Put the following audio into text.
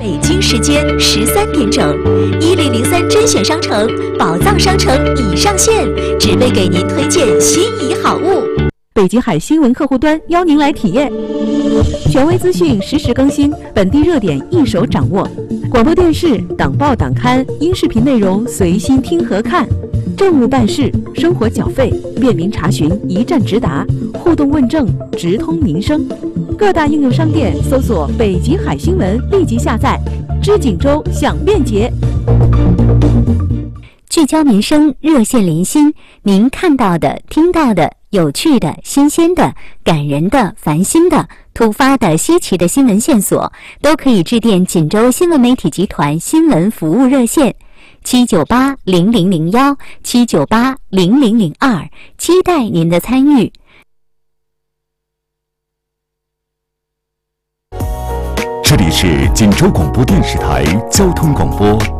北京时间13点整，1003甄选商城宝藏商城已上线，只为给您推荐心仪好物。 北极海新闻客户端邀您来体验，权威资讯实时更新，本地热点一手掌握，广播电视、党报党刊、音视频内容随心听和看，政务办事、生活缴费便民查询一站直达，互动问政直通民生。各大应用商店搜索北极海新闻，立即下载，知锦州享便捷。 聚焦民生，热线连心，您看到的、听到的、有趣的、新鲜的、感人的、烦心的、突发的、稀奇的新闻线索，都可以致电锦州新闻媒体集团新闻服务热线7980001 7980002，期待您的参与。 这里是锦州广播电视台交通广播